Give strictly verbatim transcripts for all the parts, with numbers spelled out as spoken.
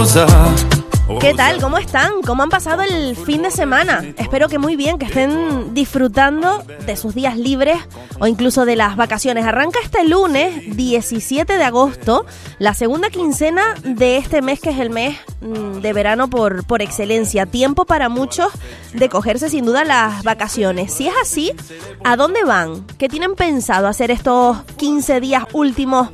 rosa. ¿Qué tal? ¿Cómo están? ¿Cómo han pasado el fin de semana? Espero que muy bien, que estén disfrutando de sus días libres o incluso de las vacaciones. Arranca este lunes, diecisiete de agosto, la segunda quincena de este mes, que es el mes de verano por, por excelencia. Tiempo para muchos de cogerse sin duda las vacaciones. Si es así, ¿a dónde van? ¿Qué tienen pensado hacer estos quince días últimos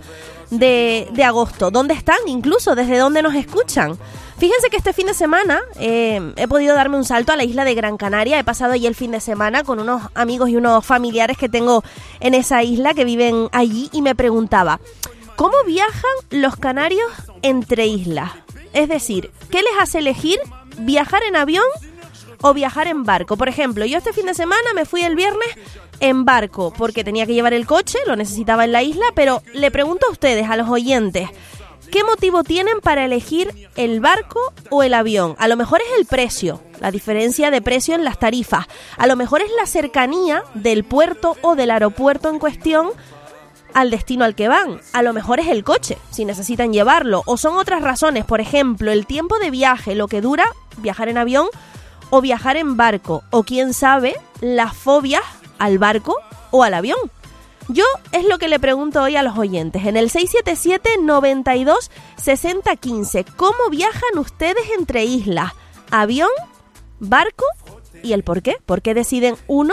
de, de agosto? ¿Dónde están? Incluso, ¿desde dónde nos escuchan? Fíjense que este fin de semana eh, he podido darme un salto a la isla de Gran Canaria. He pasado allí el fin de semana con unos amigos y unos familiares que tengo en esa isla que viven allí, y me preguntaba, ¿cómo viajan los canarios entre islas? Es decir, ¿qué les hace elegir viajar en avión o viajar en barco? Por ejemplo, yo este fin de semana me fui el viernes en barco porque tenía que llevar el coche, lo necesitaba en la isla, pero le pregunto a ustedes, a los oyentes, ¿qué motivo tienen para elegir el barco o el avión? A lo mejor es el precio, la diferencia de precio en las tarifas. A lo mejor es la cercanía del puerto o del aeropuerto en cuestión al destino al que van. A lo mejor es el coche, si necesitan llevarlo. O son otras razones, por ejemplo, el tiempo de viaje, lo que dura viajar en avión o viajar en barco. O quién sabe, las fobias al barco o al avión. Yo es lo que le pregunto hoy a los oyentes en el seis siete siete, noventa y dos, sesenta, quince. ¿Cómo viajan ustedes entre islas? ¿Avión? ¿Barco? ¿Y el por qué? ¿Por qué deciden uno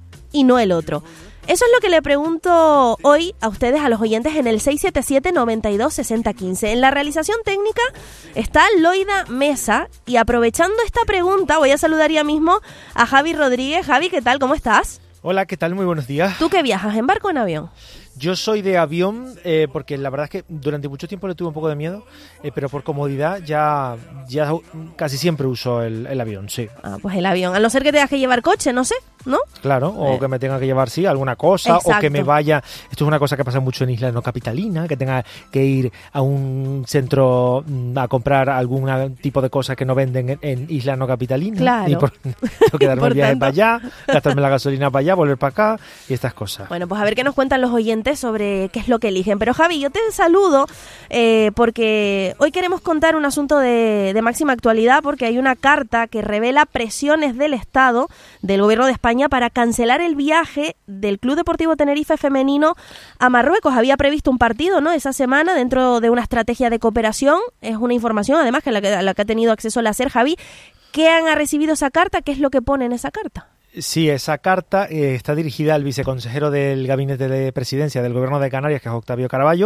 y no el otro? Eso es lo que le pregunto hoy a ustedes, a los oyentes, en el seis siete siete, noventa y dos, sesenta, quince. En la realización técnica está Loida Mesa, y aprovechando esta pregunta voy a saludar ya mismo a Javi Rodríguez. Javi, ¿qué tal? ¿Cómo estás? Hola, ¿qué tal? Muy buenos días. ¿Tú qué viajas, en barco o en avión? Yo soy de avión eh, porque la verdad es que durante mucho tiempo le tuve un poco de miedo, eh, pero por comodidad ya, ya casi siempre uso el, el avión, sí. Ah, pues el avión. A no ser que tengas que llevar coche, no sé, ¿no? Claro, o eh. que me tenga que llevar, sí, alguna cosa. Exacto. O que me vaya... Esto es una cosa que pasa mucho en islas no capitalinas, que tenga que ir a un centro a comprar algún tipo de cosas que no venden en, en islas no capitalinas. Claro. Y por, tengo que darme el viaje para allá, gastarme la gasolina para allá, volver para acá y estas cosas. Bueno, pues a ver qué nos cuentan los oyentes sobre qué es lo que eligen. Pero Javi, yo te saludo eh, porque hoy queremos contar un asunto de, de máxima actualidad, porque hay una carta que revela presiones del Estado, del Gobierno de España, para cancelar el viaje del Club Deportivo Tenerife femenino a Marruecos. Había previsto un partido, ¿no?, esa semana dentro de una estrategia de cooperación. Es una información, además, que la que, a la que ha tenido acceso la SER. Javi, ¿qué han recibido esa carta? ¿Qué es lo que pone en esa carta? Sí, esa carta eh, está dirigida al viceconsejero del Gabinete de Presidencia del Gobierno de Canarias, que es Octavio Caraballo,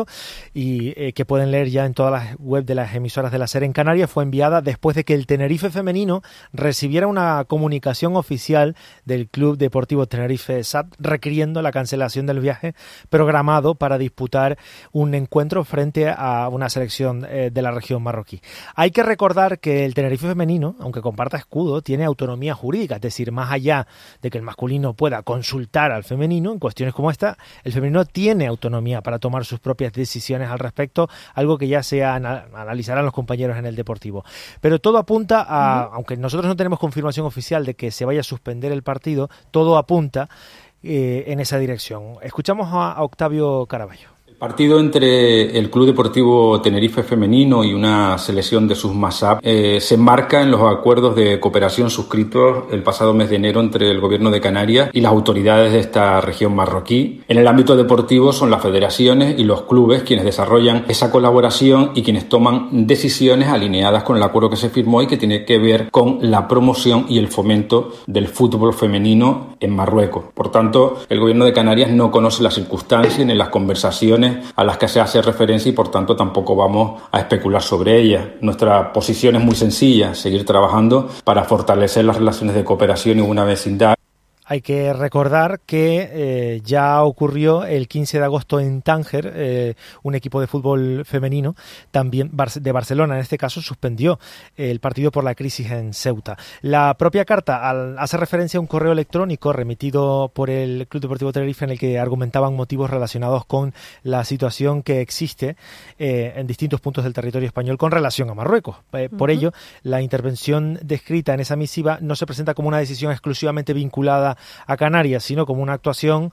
y eh, que pueden leer ya en todas las web de las emisoras de la SER en Canarias. Fue enviada después de que el Tenerife femenino recibiera una comunicación oficial del Club Deportivo Tenerife S A T requiriendo la cancelación del viaje programado para disputar un encuentro frente a una selección eh, de la región marroquí. Hay que recordar que el Tenerife femenino, aunque comparta escudo, tiene autonomía jurídica, es decir, más allá de que el masculino pueda consultar al femenino en cuestiones como esta, el femenino tiene autonomía para tomar sus propias decisiones al respecto, algo que ya se ana- analizarán los compañeros en el Deportivo. Pero todo apunta a, uh-huh. aunque nosotros no tenemos confirmación oficial de que se vaya a suspender el partido, todo apunta eh, en esa dirección. Escuchamos a, a Octavio Caraballo. El partido entre el Club Deportivo Tenerife femenino y una selección de sus Masab eh, se enmarca en los acuerdos de cooperación suscritos el pasado mes de enero entre el Gobierno de Canarias y las autoridades de esta región marroquí. En el ámbito deportivo son las federaciones y los clubes quienes desarrollan esa colaboración y quienes toman decisiones alineadas con el acuerdo que se firmó y que tiene que ver con la promoción y el fomento del fútbol femenino en Marruecos. Por tanto, el Gobierno de Canarias no conoce las circunstancias ni las conversaciones a las que se hace referencia y por tanto tampoco vamos a especular sobre ellas. Nuestra posición es muy sencilla, seguir trabajando para fortalecer las relaciones de cooperación y una vecindad. Hay que recordar que eh, ya ocurrió el quince de agosto en Tánger, eh, un equipo de fútbol femenino también de Barcelona, en este caso, suspendió el partido por la crisis en Ceuta. La propia carta al, hace referencia a un correo electrónico remitido por el Club Deportivo Tenerife en el que argumentaban motivos relacionados con la situación que existe eh, en distintos puntos del territorio español con relación a Marruecos. Eh, por uh-huh. ello, la intervención descrita en esa misiva no se presenta como una decisión exclusivamente vinculada a Canarias, sino como una actuación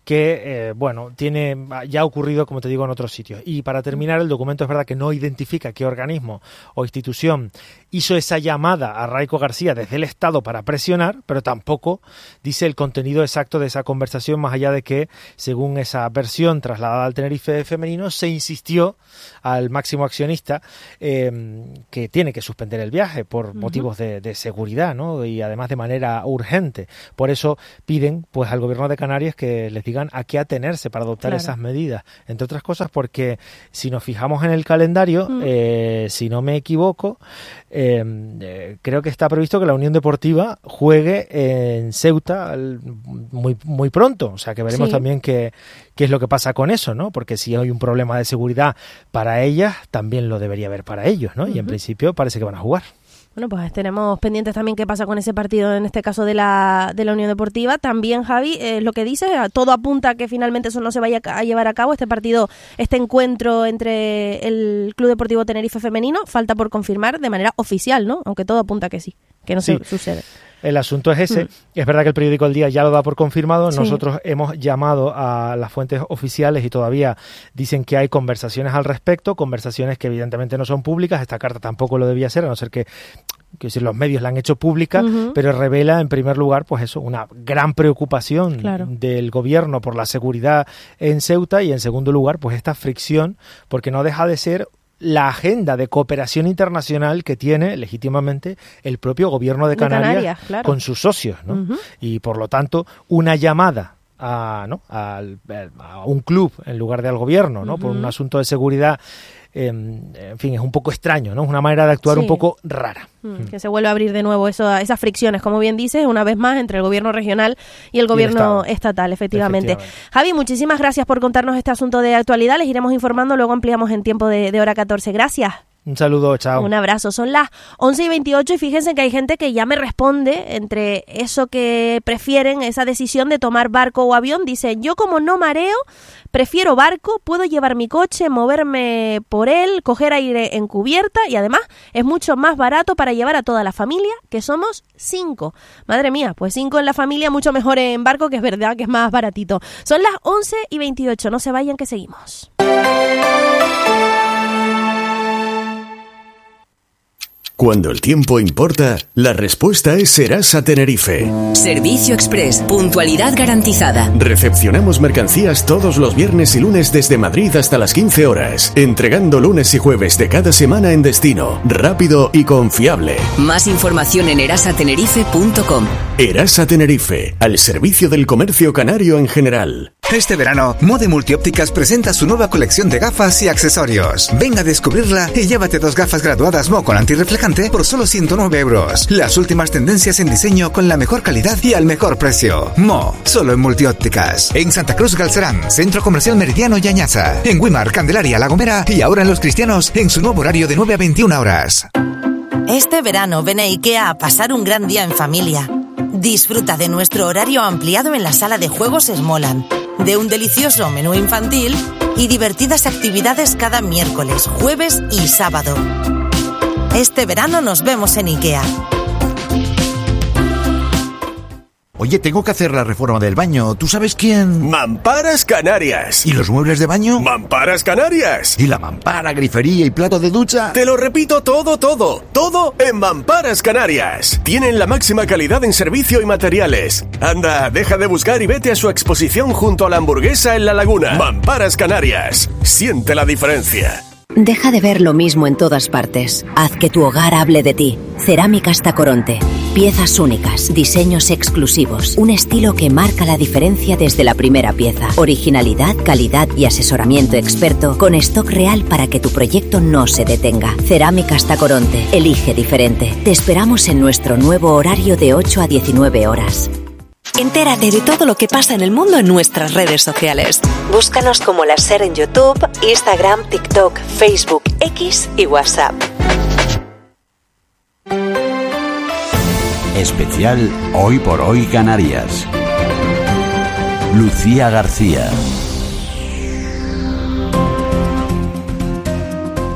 que, eh, bueno, tiene ya ha ocurrido, como te digo, en otros sitios. Y para terminar, el documento es verdad que no identifica qué organismo o institución hizo esa llamada a Raico García desde el Estado para presionar, pero tampoco dice el contenido exacto de esa conversación, más allá de que, según esa versión trasladada al Tenerife femenino, se insistió al máximo accionista eh, que tiene que suspender el viaje por uh-huh. motivos de, de seguridad, ¿no? Y además de manera urgente. Por eso piden pues al gobierno de Canarias que les digan a qué atenerse para adoptar claro. esas medidas. Entre otras cosas porque si nos fijamos en el calendario, uh-huh. eh, si no me equivoco, Eh, eh, creo que está previsto que la Unión Deportiva juegue en Ceuta muy muy pronto, o sea que veremos sí. también qué, qué es lo que pasa con eso, ¿no? Porque si hay un problema de seguridad para ellas, también lo debería haber para ellos, ¿no? Uh-huh. Y en principio parece que van a jugar. Bueno, pues tenemos pendientes también qué pasa con ese partido, en este caso de la de la Unión Deportiva. También, Javi, eh, lo que dice, todo apunta a que finalmente eso no se vaya a llevar a cabo, este partido, este encuentro entre el Club Deportivo Tenerife femenino, falta por confirmar de manera oficial, ¿no? Aunque todo apunta a que sí, que no sí. se sucede. El asunto es ese. Mm. Es verdad que el periódico El Día ya lo da por confirmado. Sí. Nosotros hemos llamado a las fuentes oficiales y todavía dicen que hay conversaciones al respecto, conversaciones que evidentemente no son públicas. Esta carta tampoco lo debía ser, a no ser que, que decir, los medios la han hecho pública, uh-huh. pero revela en primer lugar pues eso, una gran preocupación claro. del gobierno por la seguridad en Ceuta y en segundo lugar pues esta fricción, porque no deja de ser la agenda de cooperación internacional que tiene legítimamente el propio gobierno de Canarias, de Canarias claro. con sus socios, ¿no? Uh-huh. Y por lo tanto, una llamada a, ¿no? a, a un club en lugar de al gobierno, ¿no? Uh-huh. Por un asunto de seguridad, eh, en fin, es un poco extraño, ¿no? Es una manera de actuar sí. un poco rara. Mm, que se vuelve a abrir de nuevo eso, esas fricciones, como bien dices, una vez más entre el gobierno regional y el gobierno y el estatal, efectivamente. efectivamente. Javi, muchísimas gracias por contarnos este asunto de actualidad. Les iremos informando, luego ampliamos en tiempo de, de hora catorce. Gracias. Un saludo, chao. Un abrazo. Son las once y veintiocho y fíjense que hay gente que ya me responde entre eso que prefieren, esa decisión de tomar barco o avión. Dicen, yo como no mareo, prefiero barco, puedo llevar mi coche, moverme por él, coger aire en cubierta y además es mucho más barato para llevar a toda la familia, que somos cinco. Madre mía, pues cinco en la familia, mucho mejor en barco, que es verdad que es más baratito. Son las once y veintiocho, no se vayan que seguimos. Cuando el tiempo importa, la respuesta es Serasa Tenerife. Servicio Express, puntualidad garantizada. Recepcionamos mercancías todos los viernes y lunes desde Madrid hasta las quince horas, entregando lunes y jueves de cada semana en destino, rápido y confiable. Más información en erasa tenerife punto com. Erasa Tenerife, al servicio del comercio canario en general. Este verano, Mode Multiópticas presenta su nueva colección de gafas y accesorios. Ven a descubrirla y llévate dos gafas graduadas Mo con antirreflejante por solo ciento nueve euros. Las últimas tendencias en diseño con la mejor calidad y al mejor precio. Mo, solo en Multiópticas. En Santa Cruz Galcerán, Centro Comercial Meridiano y Añaza. En Güímar, Candelaria, La Gomera y ahora en Los Cristianos en su nuevo horario de nueve a veintiuna horas. Este verano ven a IKEA a pasar un gran día en familia. Disfruta de nuestro horario ampliado en la sala de juegos Smoland, de un delicioso menú infantil y divertidas actividades cada miércoles, jueves y sábado. Este verano nos vemos en IKEA. Oye, tengo que hacer la reforma del baño. ¿Tú sabes quién? Mamparas Canarias. ¿Y los muebles de baño? Mamparas Canarias. ¿Y la mampara, grifería y plato de ducha? Te lo repito todo, todo. Todo en Mamparas Canarias. Tienen la máxima calidad en servicio y materiales. Anda, deja de buscar y vete a su exposición junto a la Hamburguesa en La Laguna. Mamparas Canarias. Siente la diferencia. Deja de ver lo mismo en todas partes. Haz que tu hogar hable de ti. Cerámicas Tacoronte. Piezas únicas, diseños exclusivos, un estilo que marca la diferencia desde la primera pieza. Originalidad, calidad y asesoramiento experto con stock real para que tu proyecto no se detenga. Cerámicas Tacoronte. Elige diferente. Te esperamos en nuestro nuevo horario de ocho a diecinueve horas. Entérate de todo lo que pasa en el mundo en nuestras redes sociales. Búscanos como La Ser en YouTube, Instagram, TikTok, Facebook, X y WhatsApp. Especial Hoy por Hoy Canarias. Lucía García.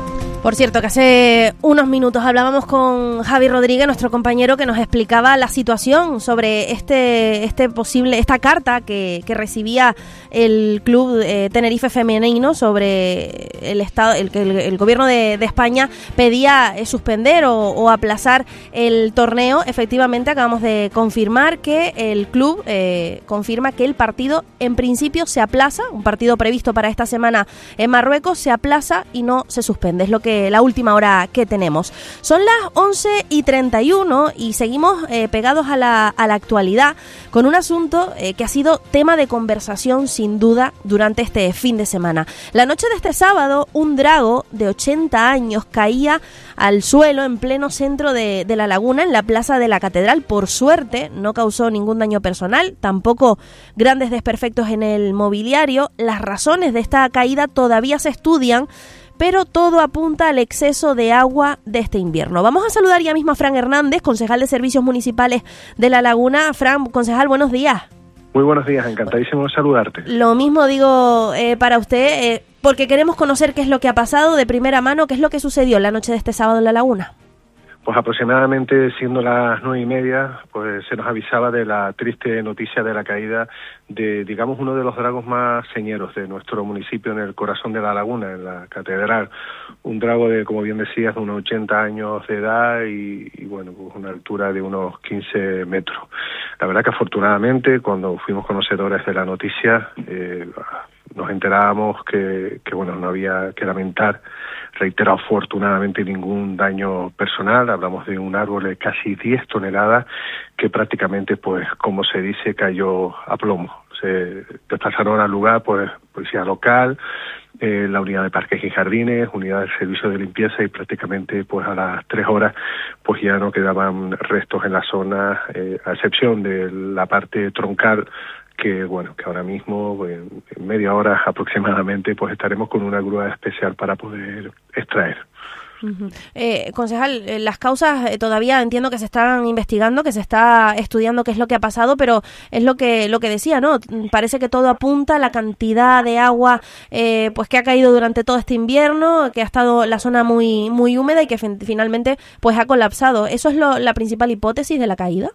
Por cierto, que hace unos minutos hablábamos con Javi Rodríguez, nuestro compañero, que nos explicaba la situación sobre este este posible esta carta que, que recibía el club eh, Tenerife femenino sobre el estado, el que el, el gobierno de, de España pedía eh, suspender o, o aplazar el torneo. Efectivamente, acabamos de confirmar que el club eh, confirma que el partido en principio se aplaza, un partido previsto para esta semana en Marruecos se aplaza y no se suspende. Es lo que la última hora que tenemos. Son las once y treinta y uno y seguimos eh, pegados a la, a la actualidad con un asunto eh, que ha sido tema de conversación sin duda durante este fin de semana. La noche de este sábado, un drago de ochenta años caía al suelo en pleno centro de, de La Laguna, en la plaza de la Catedral. Por suerte, no causó ningún daño personal, tampoco grandes desperfectos en el mobiliario. Las razones de esta caída todavía se estudian, pero todo apunta al exceso de agua de este invierno. Vamos a saludar ya mismo a Fran Hernández, concejal de Servicios Municipales de La Laguna. Fran, concejal, buenos días. Muy buenos días, encantadísimo de saludarte. Lo mismo digo eh, para usted, eh, porque queremos conocer qué es lo que ha pasado de primera mano, qué es lo que sucedió la noche de este sábado en La Laguna. Pues aproximadamente siendo las nueve y media, pues se nos avisaba de la triste noticia de la caída de, digamos, uno de los dragos más señeros de nuestro municipio en el corazón de La Laguna, en la Catedral. Un drago de, como bien decías, de unos ochenta años de edad y, y bueno, pues una altura de unos quince metros. La verdad que afortunadamente, cuando fuimos conocedores de la noticia, eh, nos enterábamos que, que, bueno, no había que lamentar, reitero, afortunadamente ningún daño personal. Hablamos de un árbol de casi diez toneladas que prácticamente, pues, como se dice, cayó a plomo. Se desplazaron al lugar, pues, policía local, eh, la unidad de parques y jardines, unidad de servicio de limpieza y prácticamente, pues, a las tres horas, pues ya no quedaban restos en la zona, eh, a excepción de la parte troncal, que bueno, que ahora mismo en media hora aproximadamente pues estaremos con una grúa especial para poder extraer. Uh-huh. Eh, concejal, eh, las causas eh, todavía entiendo que se están investigando, que se está estudiando qué es lo que ha pasado, pero es lo que lo que decía, ¿no? Parece que todo apunta a la cantidad de agua eh, pues que ha caído durante todo este invierno, que ha estado la zona muy muy húmeda y que fin- finalmente pues ha colapsado. ¿Eso es lo, la principal hipótesis de la caída?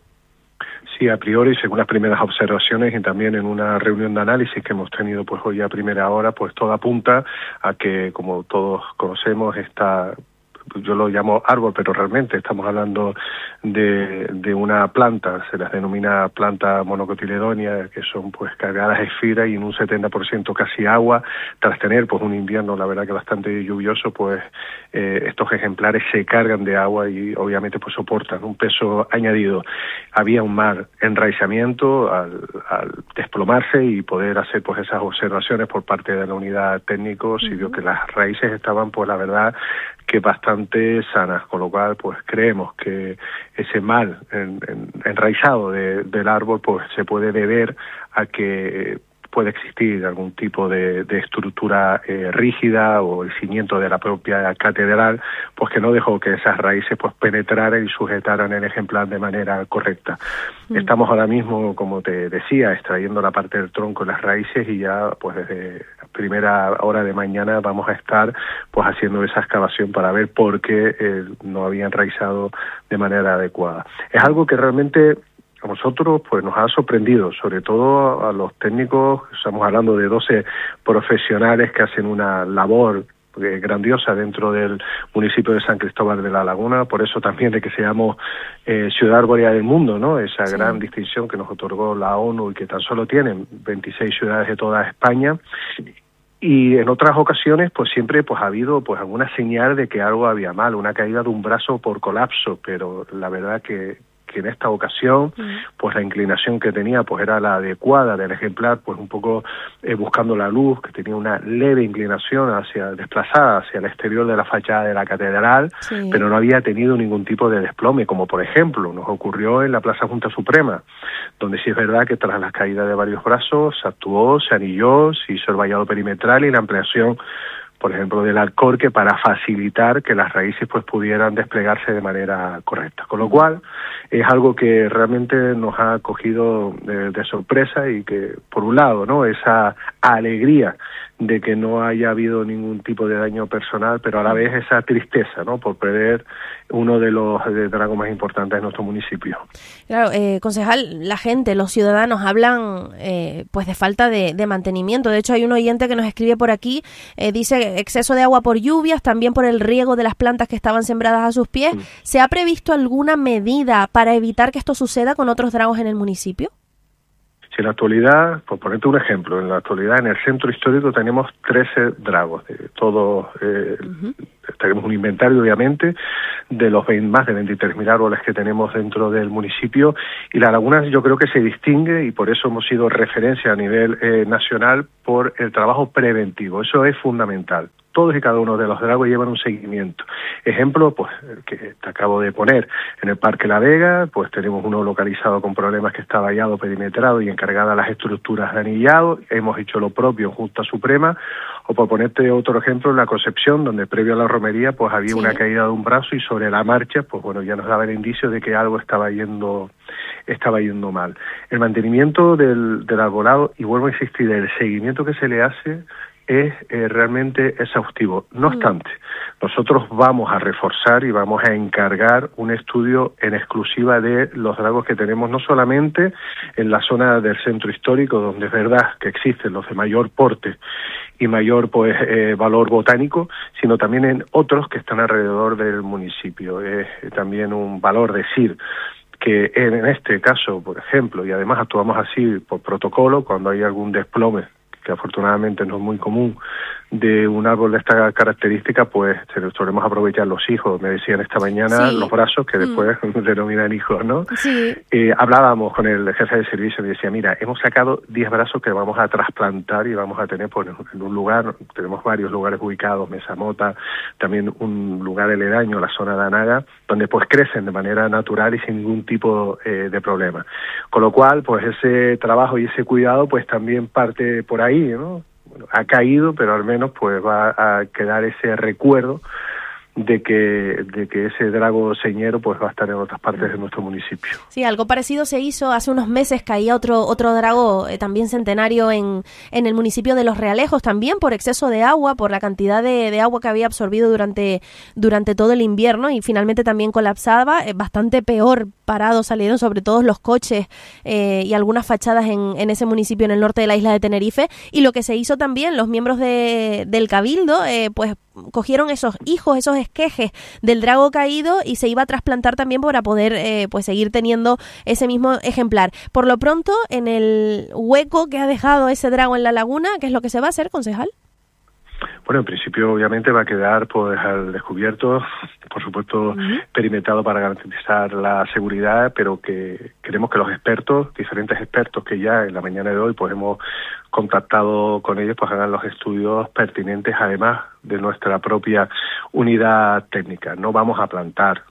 Sí, a priori, según las primeras observaciones y también en una reunión de análisis que hemos tenido pues hoy a primera hora, pues todo apunta a que, como todos conocemos, esta, yo lo llamo árbol, pero realmente estamos hablando de, de una planta, se las denomina planta monocotiledonia, que son pues cargadas de fibra y en un setenta por ciento casi agua. Tras tener pues un invierno, la verdad que bastante lluvioso, pues eh, estos ejemplares se cargan de agua y obviamente pues soportan un peso añadido. Había un mal enraizamiento al, al desplomarse y poder hacer pues esas observaciones por parte de la unidad técnico, se vio que las raíces estaban pues la verdad que bastante sanas, con lo cual pues creemos que ese mal en, en, enraizado de, del árbol pues se puede deber a que puede existir algún tipo de, de estructura eh, rígida o el cimiento de la propia catedral, pues que no dejó que esas raíces pues penetraran y sujetaran el ejemplar de manera correcta. Mm. Estamos ahora mismo, como te decía, extrayendo la parte del tronco y las raíces y ya pues desde la primera hora de mañana vamos a estar pues haciendo esa excavación para ver por qué eh, no había enraizado de manera adecuada. Es algo que realmente a nosotros pues nos ha sorprendido, sobre todo a los técnicos. Estamos hablando de doce profesionales que hacen una labor eh, grandiosa dentro del municipio de San Cristóbal de La Laguna, por eso también de que seamos eh, ciudad arbórea del mundo, ¿no? Esa sí. gran distinción que nos otorgó la ONU y que tan solo tienen veintiséis ciudades de toda España. Y en otras ocasiones, pues siempre pues ha habido pues alguna señal de que algo había mal, una caída de un brazo por colapso, pero la verdad que que en esta ocasión, pues la inclinación que tenía pues era la adecuada del ejemplar, pues un poco eh, buscando la luz, que tenía una leve inclinación hacia desplazada hacia el exterior de la fachada de la catedral, sí. pero no había tenido ningún tipo de desplome, como por ejemplo nos ocurrió en la Plaza Junta Suprema, donde sí es verdad que tras la caída de varios brazos se actuó, se anilló, se hizo el vallado perimetral y la ampliación, por ejemplo, del alcorque para facilitar que las raíces pues pudieran desplegarse de manera correcta. Con lo cual, es algo que realmente nos ha cogido de, de sorpresa y que, por un lado, ¿no? esa alegría de que no haya habido ningún tipo de daño personal, pero a la vez esa tristeza, ¿no?, por perder uno de los de dragos más importantes de nuestro municipio. Claro, eh, concejal, la gente, los ciudadanos hablan eh, pues de falta de, de mantenimiento. De hecho, hay un oyente que nos escribe por aquí, eh, dice exceso de agua por lluvias, también por el riego de las plantas que estaban sembradas a sus pies. Mm. ¿Se ha previsto alguna medida para evitar que esto suceda con otros dragos en el municipio? En la actualidad, por ponerte un ejemplo, en la actualidad en el centro histórico tenemos trece dragos, de todos, eh, uh-huh. tenemos un inventario obviamente de los veinte, más de veintitrés mil árboles que tenemos dentro del municipio, y la laguna yo creo que se distingue, y por eso hemos sido referencia a nivel eh, nacional por el trabajo preventivo. Eso es fundamental. Todos y cada uno de los dragos llevan un seguimiento. Ejemplo, pues el que te acabo de poner, en el Parque La Vega, pues tenemos uno localizado con problemas que está vallado, perimetrado y encargada las estructuras de anillado. Hemos hecho lo propio en Junta Suprema. O por ponerte otro ejemplo, en la Concepción, donde previo a la romería, pues había sí. una caída de un brazo, y sobre la marcha, pues bueno, ya nos daba el indicio de que algo estaba yendo, estaba yendo mal. El mantenimiento del, del arbolado, y vuelvo a insistir, el seguimiento que se le hace es eh, realmente exhaustivo. No obstante, nosotros vamos a reforzar y vamos a encargar un estudio en exclusiva de los dragos que tenemos, no solamente en la zona del centro histórico, donde es verdad que existen los de mayor porte y mayor pues eh, valor botánico, sino también en otros que están alrededor del municipio. Es eh, también un valor decir que en este caso, por ejemplo, y además actuamos así por protocolo, cuando hay algún desplome, que afortunadamente no es muy común, de un árbol de esta característica, pues solemos aprovechar los hijos. Me decían esta mañana sí. los brazos, que después mm. denominan hijos, ¿no? Sí. Eh, hablábamos con el jefe de servicio y decía, mira, hemos sacado diez brazos que vamos a trasplantar y vamos a tener pues, en un lugar, tenemos varios lugares ubicados, Mesa Mota, también un lugar aledaño, la zona de Anaga, donde pues crecen de manera natural y sin ningún tipo eh, de problema. Con lo cual, pues ese trabajo y ese cuidado, pues también parte por ahí, ¿no? Bueno, ha caído, pero al menos pues va a quedar ese recuerdo de que de que ese drago señero pues va a estar en otras partes de nuestro municipio. Sí, algo parecido se hizo hace unos meses, caía otro otro drago eh, también centenario en en el municipio de Los Realejos, también por exceso de agua, por la cantidad de, de agua que había absorbido durante durante todo el invierno, y finalmente también colapsaba, eh, bastante peor parados salieron sobre todo los coches eh, y algunas fachadas en, en ese municipio en el norte de la isla de Tenerife. Y lo que se hizo también, los miembros de, del Cabildo eh, pues cogieron esos hijos, esos esquejes del drago caído, y se iba a trasplantar también para poder eh, pues seguir teniendo ese mismo ejemplar. Por lo pronto, en el hueco que ha dejado ese drago en la laguna, ¿qué es lo que se va a hacer, concejal? Bueno, en principio obviamente va a quedar pues al descubierto, por supuesto uh-huh. perimetrado para garantizar la seguridad, pero que queremos que los expertos, diferentes expertos que ya en la mañana de hoy pues hemos contactado con ellos, pues hagan los estudios pertinentes, además de nuestra propia unidad técnica. No vamos a plantar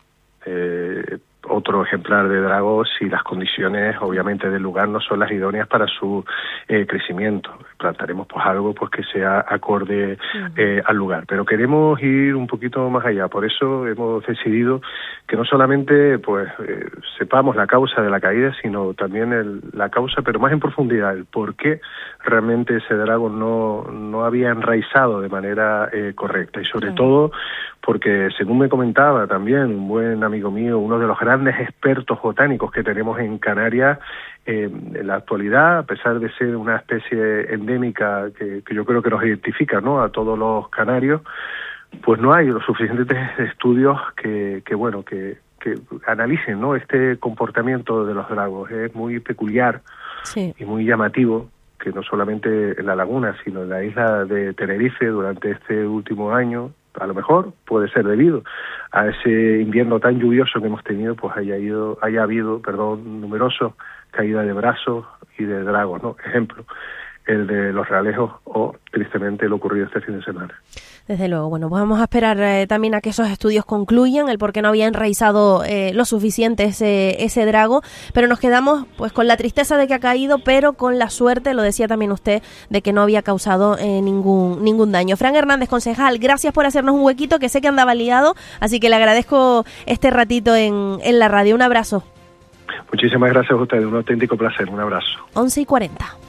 eh, otro ejemplar de drago si las condiciones obviamente del lugar no son las idóneas para su eh, crecimiento. Plantaremos pues algo pues que sea acorde eh, al lugar, pero queremos ir un poquito más allá. Por eso hemos decidido que no solamente pues eh, sepamos la causa de la caída, sino también el, la causa, pero más en profundidad, el por qué realmente ese drago no, no había enraizado de manera eh, correcta, y sobre sí. todo porque, según me comentaba también un buen amigo mío, uno de los grandes expertos botánicos que tenemos en Canarias, eh, en la actualidad, a pesar de ser una especie endémica que, que yo creo que nos identifica, ¿no?, a todos los canarios, pues no hay los suficientes estudios que, que bueno, que, que analicen, ¿no?, este comportamiento de los dragos. Es muy peculiar sí. y muy llamativo que no solamente en la laguna, sino en la isla de Tenerife durante este último año, a lo mejor puede ser debido a ese invierno tan lluvioso que hemos tenido, pues haya ido, haya habido, perdón, numerosos caídas de brazos y de dragos, ¿no? Ejemplo, el de Los Realejos o, tristemente, lo ocurrido este fin de semana. Desde luego. Bueno, pues vamos a esperar eh, también a que esos estudios concluyan, el por qué no había enraizado eh, lo suficiente ese, ese drago, pero nos quedamos pues con la tristeza de que ha caído, pero con la suerte, lo decía también usted, de que no había causado eh, ningún ningún daño. Fran Hernández, concejal, gracias por hacernos un huequito, que sé que andaba liado, así que le agradezco este ratito en, en la radio. Un abrazo. Muchísimas gracias a ustedes, un auténtico placer, un abrazo. once y cuarenta.